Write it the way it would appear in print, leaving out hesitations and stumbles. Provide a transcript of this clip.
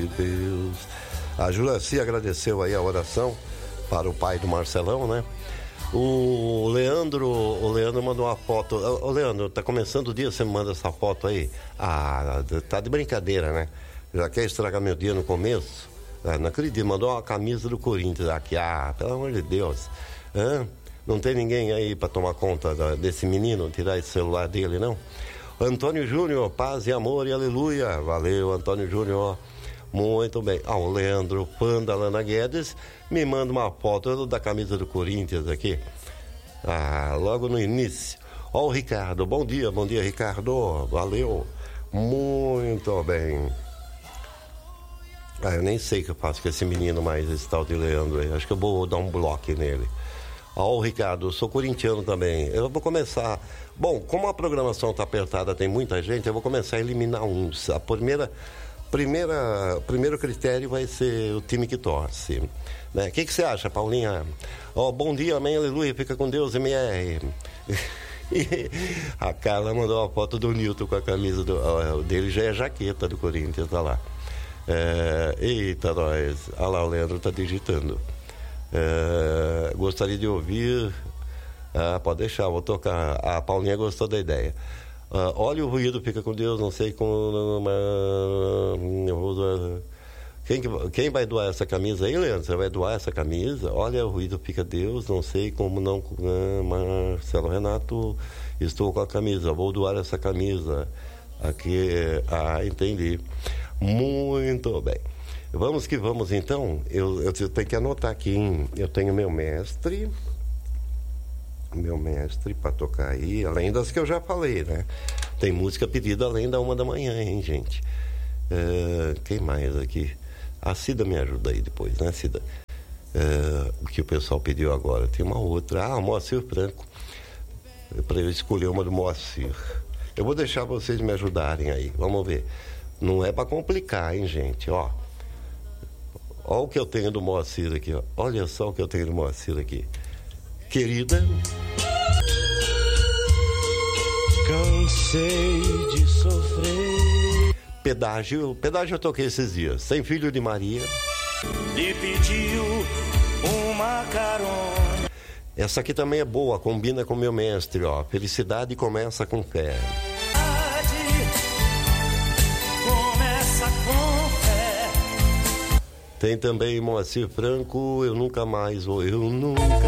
Deus. A Juraci agradeceu aí a oração para o pai do Marcelão, né? O Leandro mandou uma foto. Ô Leandro, tá começando o dia, você me manda essa foto aí? Ah, tá de brincadeira, né? Já quer estragar meu dia no começo? Ah, não acredito, mandou uma camisa do Corinthians aqui. Ah, pelo amor de Deus. Não tem ninguém aí para tomar conta desse menino, tirar esse celular dele, não? Antônio Júnior, paz e amor e aleluia. Valeu, Antônio Júnior. Muito bem. O Leandro, fã da Lana Guedes, me manda uma foto da camisa do Corinthians aqui. Logo no início. O Ricardo, bom dia, Ricardo. Valeu. Muito bem. Eu nem sei o que eu faço com esse menino mais, esse tal de Leandro aí. Acho que eu vou dar um bloco nele. O Ricardo, eu sou corintiano também. Eu vou começar. Bom, como a programação está apertada, tem muita gente, eu vou começar a eliminar uns. Primeiro critério vai ser o time que torce. Né? O que você acha, Paulinha? Bom dia, amém, aleluia, fica com Deus, MR. A Carla mandou uma foto do Nilton com a camisa dele, já é jaqueta do Corinthians, tá lá. Eita, nós. Olha lá, o Leandro tá digitando. Gostaria de ouvir. Pode deixar, vou tocar. A Paulinha gostou da ideia. Olha o ruído, fica com Deus, não sei como. Quem vai doar essa camisa aí, Leandro? Você vai doar essa camisa? Olha o ruído, fica Deus, não sei como não. Marcelo Renato, estou com a camisa, vou doar essa camisa. Aqui, entendi. Muito bem. Vamos que vamos, então. Eu tenho que anotar aqui, hein? Eu tenho meu mestre para tocar aí, além das que eu já falei, né? Tem música pedida além da 1h, hein, gente? Quem mais aqui? A Cida me ajuda aí depois, né, Cida? O que o pessoal pediu agora. Tem uma outra. O Moacir Franco. Para eu escolher uma do Moacir. Eu vou deixar vocês me ajudarem aí. Vamos ver. Não é para complicar, hein, gente? Ó o que eu tenho do Moacir aqui, ó. Olha só o que eu tenho do Moacir aqui. Querida, cansei de sofrer. Pedágio eu toquei esses dias. Sem Filho de Maria. Lhe pediu uma carona. Essa aqui também é boa, combina com meu mestre, ó. Felicidade começa com fé. Começa com fé. Tem também Moacir Franco, eu nunca mais vou, eu nunca